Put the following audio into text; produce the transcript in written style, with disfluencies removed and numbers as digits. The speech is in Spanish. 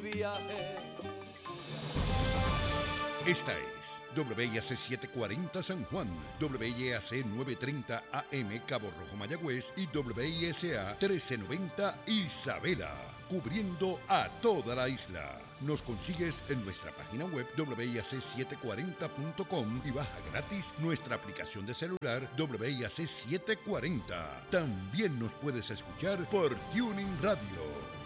viaje. Esta es WIAC 740 San Juan, WIAC 930 AM Cabo Rojo Mayagüez y WISA 1390 Isabela, cubriendo a toda la isla. Nos consigues en nuestra página web WIAC740.com y baja gratis nuestra aplicación de celular WIAC 740. También nos puedes escuchar por Tuning Radio.